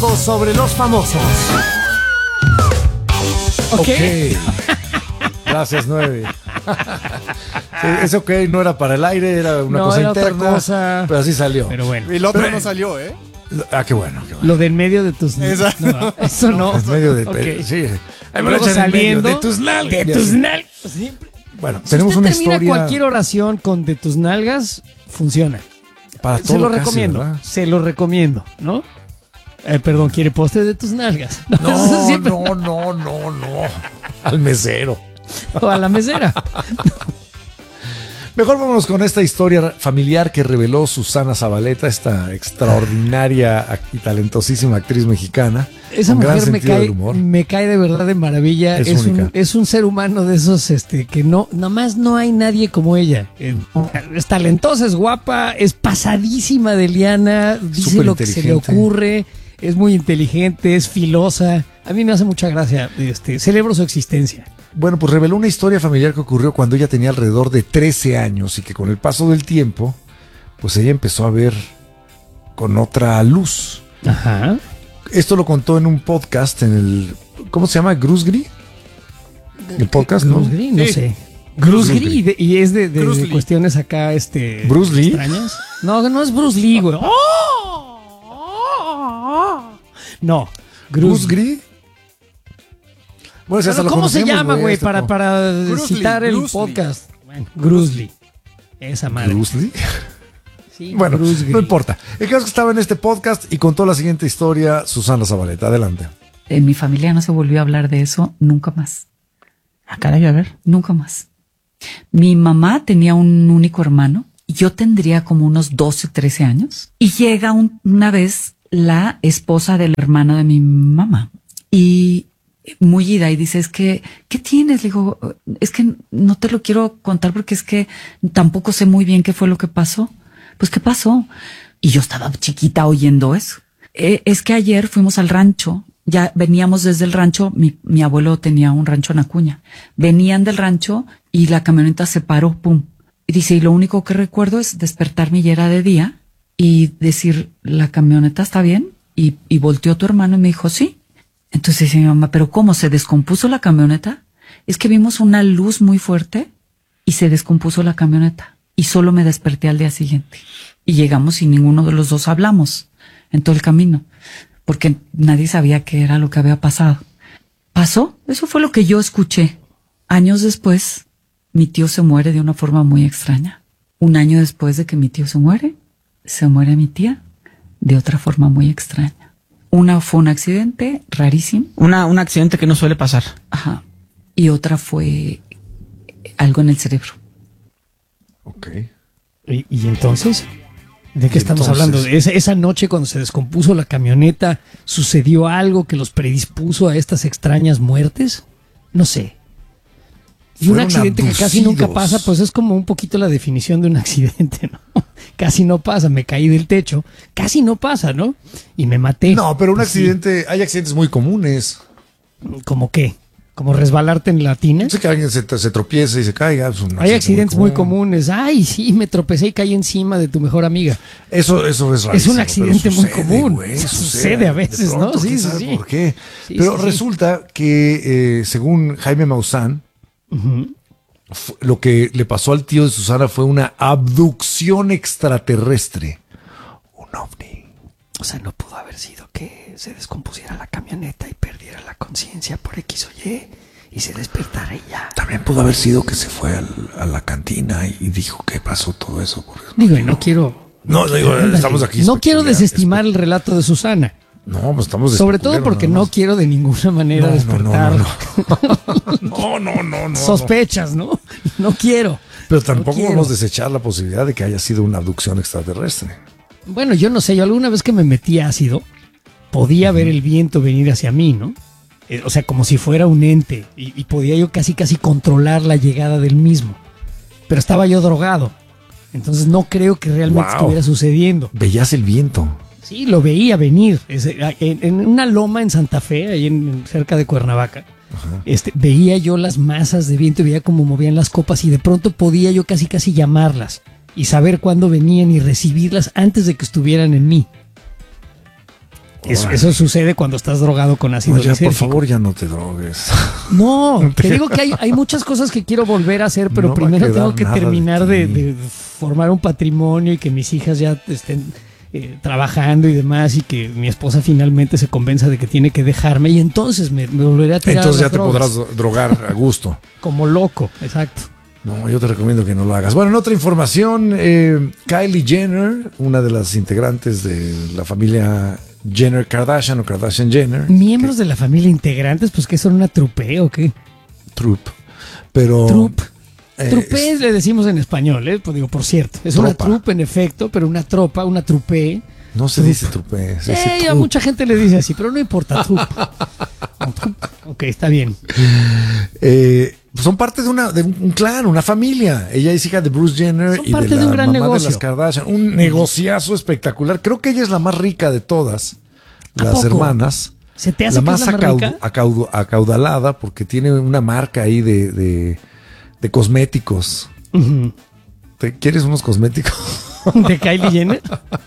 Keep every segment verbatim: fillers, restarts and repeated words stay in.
Todo sobre los famosos. Ok. Ok. Gracias, nueve. Sí, ese ok no era para el aire, era una No, cosa era otra interna. cosa. Pero así salió. Pero bueno. Y el otro Pero- no salió, ¿eh? Ah, qué bueno, qué bueno. Lo de en medio de tus... Exacto. No, eso no. En medio de. Ok. Sí. Ahí me lo Luego echan en medio saliendo de tus nalgas. de tus nalgas. Siempre. Bueno, Si tenemos usted una termina historia cualquier oración con de tus nalgas, funciona. para todo Se lo casi, recomiendo. ¿verdad? Se lo recomiendo, ¿no? Eh, perdón, ¿quiere postre de tus nalgas? No, Eso siempre- no, no, no, no. Al mesero. O a la mesera. Mejor vámonos con esta historia familiar que reveló Susana Zabaleta, esta extraordinaria y talentosísima actriz mexicana. Esa con gran mujer me sentido cae, del humor. me cae de verdad de maravilla. Es Es, un, única. es un ser humano de esos este, que no, nada más no hay nadie como ella. Eh, Es talentosa, es guapa, es pasadísima de liana, dice Súper lo que se le inteligente. ocurre, es muy inteligente, es filosa. A mí me hace mucha gracia. Este, celebro su existencia. Bueno, pues reveló una historia familiar que ocurrió cuando ella tenía alrededor de trece años y que con el paso del tiempo, pues ella empezó a ver con otra luz. Ajá. Esto lo contó en un podcast en el, ¿cómo se llama? ¿Grusgri? ¿El podcast? ¿no? Bruce Gris, no Sí. sé. Bruce Bruce Gris, Lee. y, de- y es de, de- Bruce de Lee. cuestiones acá, este... ¿Bruce Lee? extrañas. No, no es Bruce Lee, güey. No, Bruce ¿Grusgri? Bueno, si hasta Bueno, lo ¿cómo se conocemos, llama, güey? Esto Para, como- para Bruce citar Lee, el Bruce Lee. podcast. Bueno, Bruce Lee. Esa madre. ¿Bruce Lee? Sí, Bueno, Bruce no Lee. importa. El caso es que estaba en este podcast y contó la siguiente historia Susana Zabaleta. Adelante. En mi familia no se volvió a hablar de eso nunca más. Ah, caray, a ver. Nunca más. Mi mamá tenía un único hermano y yo tendría como unos doce, trece años. Y llega un- una vez la esposa del hermano de mi mamá y muy ida y dice, es que, ¿qué tienes? Le digo, es que no te lo quiero contar porque es que tampoco sé muy bien qué fue lo que pasó. Pues, ¿qué pasó? Y yo estaba chiquita oyendo eso. Eh, es que ayer fuimos al rancho. Ya veníamos desde el rancho, mi, mi abuelo tenía un rancho en Acuña. Venían del rancho y la camioneta se paró, pum. Y dice, y lo único que recuerdo es despertarme y era de día y decir, ¿la camioneta está bien? Y, y volteó tu hermano y me dijo, sí. Entonces dice mi mamá, ¿pero cómo? ¿Se descompuso la camioneta? Es que vimos una luz muy fuerte y se descompuso la camioneta. Y solo me desperté al día siguiente. Y llegamos y ninguno de los dos hablamos en todo el camino, porque nadie sabía qué era lo que había pasado. ¿Pasó? Eso fue lo que yo escuché. Años después, mi tío se muere de una forma muy extraña. Un año después de que mi tío se muere, se muere mi tía de otra forma muy extraña. Una fue un accidente rarísimo. Una, un accidente que no suele pasar. Ajá. Y otra fue algo en el cerebro. Ok. ¿Y, y entonces? ¿De qué Y estamos entonces- hablando? ¿Esa, esa noche cuando se descompuso la camioneta, ¿sucedió algo que los predispuso a estas extrañas muertes? No sé. Y un Fueron accidente que casi nunca abducidos. pasa, pues es como un poquito la definición de un accidente, ¿no? Casi no pasa, me caí del techo, casi no pasa, ¿no? Y me maté. No, pero un Pues sí. accidente, hay accidentes muy comunes. ¿Cómo qué? ¿Como resbalarte en la tina? No sé que alguien se, se tropiece y se caiga. Es un Hay accidente accidentes muy común. comunes. Ay, sí, me tropecé y caí encima de tu mejor amiga. Eso, eso es Es rarísimo, un accidente pero muy sucede, común. güey, Sucede a De veces, pronto, ¿no? Sí, quién sí, sabe sí. ¿Por qué? Sí, Pero sí, sí. resulta que, eh, según Jaime Maussan, fu- lo que le pasó al tío de Susana fue una abducción extraterrestre. Un ovni. O sea, no pudo haber sido que se descompusiera la camioneta y perdiera la conciencia por X o Y y se despertara y ya. También pudo haber sido que se fue al- a la cantina y, y dijo que pasó todo eso. Por eso. Digo, y no quiero... No, digo, Ándale. estamos aquí. No quiero especulando, desestimar el relato de Susana. No, pues estamos Sobre todo especulando porque nada no más. quiero de ninguna manera No, no, despertar no, no, no, no, no, no. sospechas, ¿no? No quiero. Pero tampoco quiero. vamos a desechar la posibilidad de que haya sido una abducción extraterrestre. Bueno, yo no sé, yo alguna vez que me metí ácido, podía ver el viento venir hacia mí, ¿no? Eh, o sea, como si fuera un ente. Y, y podía yo casi, casi controlar la llegada del mismo. Pero estaba yo drogado. Entonces no creo que realmente Wow. estuviera sucediendo. Veías el viento. Sí, lo veía venir. Ese- En, en una loma en Santa Fe, ahí en, cerca de Cuernavaca, este, veía yo las masas de viento, veía cómo movían las copas y de pronto podía yo casi casi llamarlas y saber cuándo venían y recibirlas antes de que estuvieran en mí. Eso, eso sucede cuando estás drogado con ácido No, ya, por lisérgico. favor, ya no te drogues. No, te digo que hay, hay muchas cosas que quiero volver a hacer, pero No va a primero quedar tengo que nada de terminar de, ti. de formar un patrimonio y que mis hijas ya estén eh, trabajando y demás, y que mi esposa finalmente se convenza de que tiene que dejarme, y entonces me, me volveré a tirar Entonces a ya las te drogas. podrás drogar a gusto. Como loco, exacto. No, yo te recomiendo que no lo hagas. Bueno, en otra información, eh, Kylie Jenner, una de las integrantes de la familia Jenner Kardashian o Kardashian Jenner. Miembros de la familia integrantes, pues que son una trupe o qué. Trup. Pero. Trup. eh, Trupe es- le decimos en español, ¿eh? Pues digo, por cierto, es una Tropa. trupe en efecto, pero una tropa, una trupe. no se dice trupe, se dice Eh, a trup. mucha gente le dice así, pero no importa, trup. Ok, está bien. Eh, son parte de, una, de un clan, una familia. Ella es hija de Bruce Jenner Son y parte de la de un gran mamá negocio. de las Kardashian. Un negociazo espectacular. Creo que ella es la más rica de todas ¿A las poco? hermanas. ¿Se te hace La que más, es la más acau- rica? acaudo- acaudalada porque tiene una marca ahí de, de, de cosméticos. Ujú. ¿Te quieres unos cosméticos? ¿De Kylie Jenner?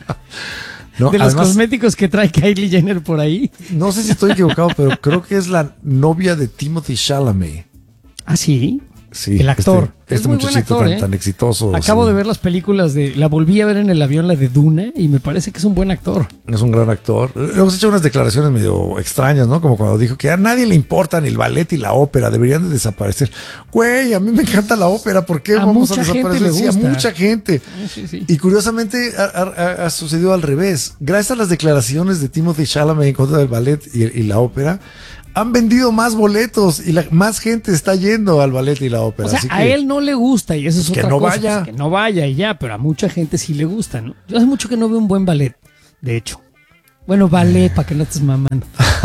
No, De los además, cosméticos que trae Kylie Jenner por ahí. no sé si estoy equivocado, pero creo que es la novia de Timothy Chalamet. ¿Ah, sí? Sí, El actor. Este, Es este muy buen muchachito actor, tan, ¿eh? tan exitoso. Acabo sí. de ver las películas de... La volví a ver en el avión, la de Duna, y me parece que es un buen actor. Es un gran actor. Hemos hecho unas declaraciones medio extrañas, ¿no? Como cuando dijo que a nadie le importan el ballet y la ópera, deberían de desaparecer. Güey, a mí me encanta la ópera, ¿por qué A vamos a mucha gente desaparecer? le Sí, a gusta. mucha gente. Sí, sí. Y curiosamente ha, ha- ha sucedido al revés. Gracias a las declaraciones de Timothy Chalamet en contra del ballet y, y la ópera, han vendido más boletos y la, más gente está yendo al ballet y la ópera. O sea, Así a que- él no le gusta y eso es que otra no cosa. vaya. Pues que no vaya y ya, pero a mucha gente sí le gusta, ¿no? Yo hace mucho que no veo un buen ballet, de hecho. Bueno, ballet, para que no estés mamando.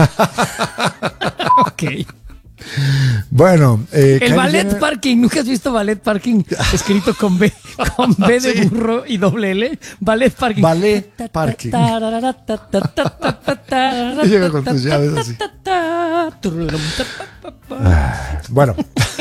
Ok. Bueno, eh, El Kylie ballet Jenner- parking, ¿nunca has visto ballet parking escrito con B, con B de Sí. burro y doble L? Ballet parking. Ballet parking. Llega con tus llaves así. Bueno,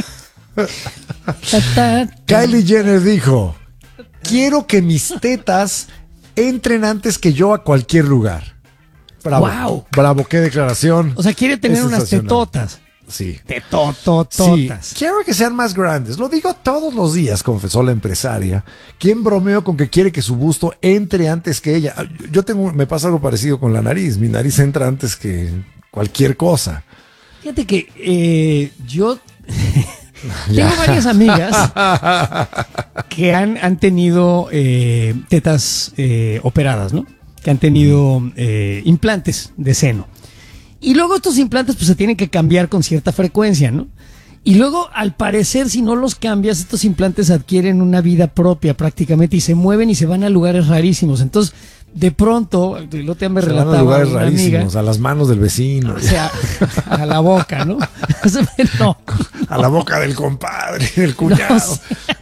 Kylie Jenner dijo: quiero que mis tetas entren antes que yo a cualquier lugar. Bravo. Wow. Bravo, qué declaración. O sea, quiere tener Es unas sensacional. tetotas. Sí. Sí, Tetotototas. quiero que sean más grandes. Lo digo todos los días, confesó la empresaria, quien bromeó con que quiere que su busto entre antes que ella. Yo tengo, me pasa algo parecido con la nariz. Mi nariz entra antes que cualquier cosa. Fíjate que eh, yo tengo varias amigas que han, han tenido eh, tetas eh, operadas, ¿no? Que han tenido eh, implantes de seno. Y luego estos implantes pues se tienen que cambiar con cierta frecuencia, ¿no? Y luego, al parecer, si no los cambias, estos implantes adquieren una vida propia prácticamente y se mueven y se van a lugares rarísimos. Entonces, de pronto, lo te me Se van a relataba lugares una amiga, rarísimos, a las manos del vecino, o sea, a la boca, ¿no? No, a la boca del compadre, del cuñado. no, sí.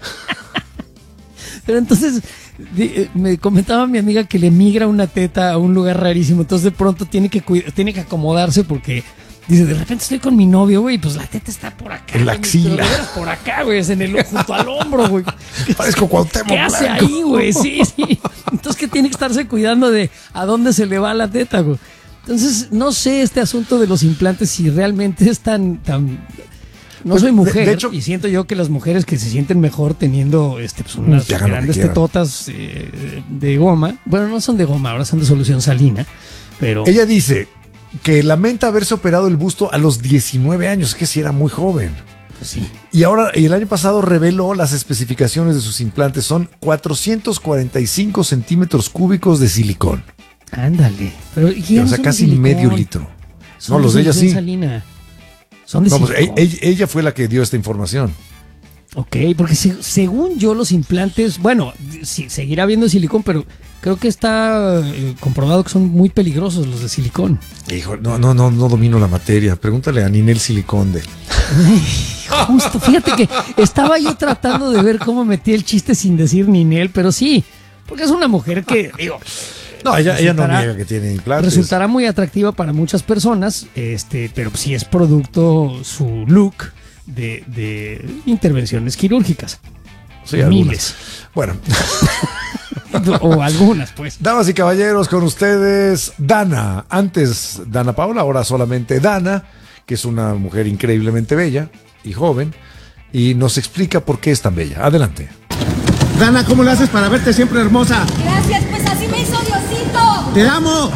Pero entonces di- eh, me comentaba mi amiga que le migra una teta a un lugar rarísimo, entonces de pronto tiene que cuida- tiene que acomodarse porque dice, de repente estoy con mi novio, güey, y pues la teta está por acá. En la güey, axila. pero de veras por acá, güey, es en el junto al hombro, güey. Parezco Cuauhtémoc ¿Qué hace Blanco. ahí, güey? Sí, sí. Entonces que tiene que estarse cuidando de a dónde se le va la teta, güey. Entonces, no sé este asunto de los implantes si realmente es tan tan no Pues, soy de- mujer de hecho- y siento yo que las mujeres que se sienten mejor teniendo este pues unas Que hagan lo que grandes quieran. tetotas eh, de goma, bueno, no son de goma, ahora son de solución salina, pero Ella dice que lamenta haberse operado el busto a los diecinueve años, que si era muy joven. pues, sí. Y ahora, y el año pasado reveló las especificaciones de sus implantes. Son cuatrocientos cuarenta y cinco centímetros cúbicos de silicón. Ándale. Pero ¿y ya O no sea, son de casi silicón? medio litro. Son No, los de ella solución sí. salina. Son de No, pues, silicón. e- ella, ella fue la que dio esta información. Ok, porque se- según yo los implantes, bueno, sí, seguirá habiendo silicón, pero creo que está eh, comprobado que son muy peligrosos los de silicón. Hijo, no, no, no, no domino la materia. Pregúntale a Ninel Siliconde. Justo, fíjate que estaba yo tratando de ver cómo metí el chiste sin decir Ninel, pero sí, porque es una mujer que, digo, No, ella, ella no Resultará- niega que tiene implantes. resultará muy atractiva para muchas personas, este, pero sí es producto su look de, de intervenciones quirúrgicas. Sí, algunas. Miles. Bueno. O algunas, pues. Damas y caballeros, con ustedes Dana. Antes Dana Paola, ahora solamente Dana, que es una mujer increíblemente bella y joven, y nos explica por qué es tan bella. Adelante. Dana, ¿cómo lo haces para verte siempre hermosa? Gracias, pues así me hizo Diosito. ¡Te amo!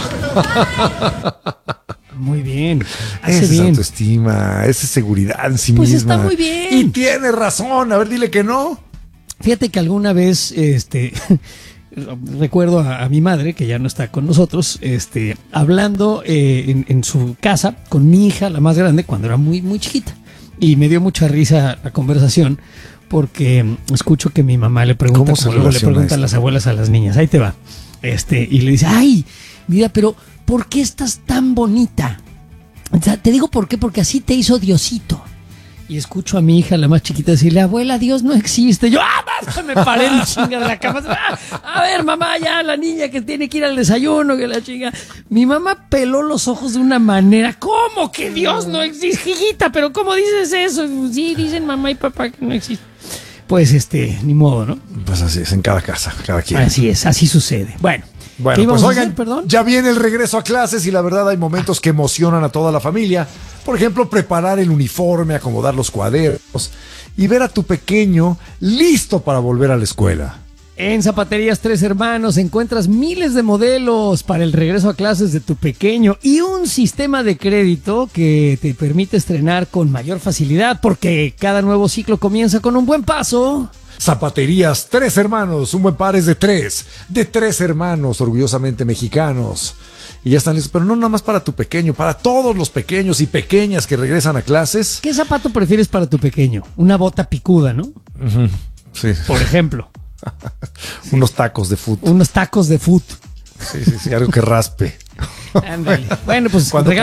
Muy bien. Hace Esa es bien. autoestima, esa es seguridad en sí Pues misma. está muy bien. Y tiene razón. A ver, dile que no. Fíjate que alguna vez, este, recuerdo a, a mi madre, que ya no está con nosotros, este, hablando eh, en, en su casa con mi hija, la más grande, cuando era muy, muy chiquita. Y me dio mucha risa la conversación, porque mm, escucho que mi mamá le pregunta, ¿Cómo se como luego le relaciona preguntan esto? las abuelas a las niñas, ahí te va. Este, y le dice, ay, mira, pero ¿por qué estás tan bonita? O sea, te digo por qué, porque así te hizo Diosito. Y escucho a mi hija, la más chiquita, decirle, abuela, Dios no existe. Yo, ¡ah! Me paré en chinga de la cama. ¡Ah! A ver, mamá, ya la niña que tiene que ir al desayuno, que la chinga. Mi mamá peló los ojos de una manera. ¿Cómo que Dios no existe, hijita? ¿Pero cómo dices eso? Sí, dicen mamá y papá que no existe. Pues este, ni modo, ¿no? Pues así es, en cada casa, cada quien. Así es, así sucede. Bueno, Bueno, ¿qué íbamos pues a oigan, hacer, perdón? ya viene el regreso a clases y la verdad hay momentos que emocionan a toda la familia. Por ejemplo, preparar el uniforme, acomodar los cuadernos y ver a tu pequeño listo para volver a la escuela. En Zapaterías Tres Hermanos encuentras miles de modelos para el regreso a clases de tu pequeño y un sistema de crédito que te permite estrenar con mayor facilidad porque cada nuevo ciclo comienza con un buen paso. Zapaterías Tres Hermanos, un buen par es de tres, de tres hermanos orgullosamente mexicanos. Y ya están listos, pero no nada más para tu pequeño, para todos los pequeños y pequeñas que regresan a clases. ¿Qué zapato prefieres para tu pequeño? Una bota picuda, ¿no? Sí, Por ejemplo, unos tacos de fútbol. unos tacos de foot. Sí, sí, sí, algo que raspe. Ándale. Bueno, pues Cuando